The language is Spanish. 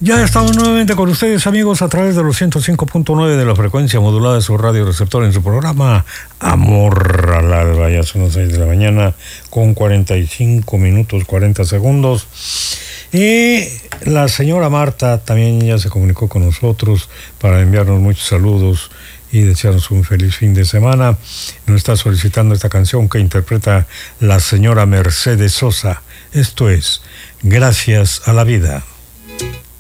Ya estamos nuevamente con ustedes, amigos, a través de los 105.9 de la frecuencia modulada de su radio receptor en su programa Amor al Alba. Ya son las 6 de la mañana con 45 minutos 40 segundos. Y la señora Marta también ya se comunicó con nosotros para enviarnos muchos saludos y desearnos un feliz fin de semana. Nos está solicitando esta canción que interpreta la señora Mercedes Sosa. Esto es Gracias a la Vida.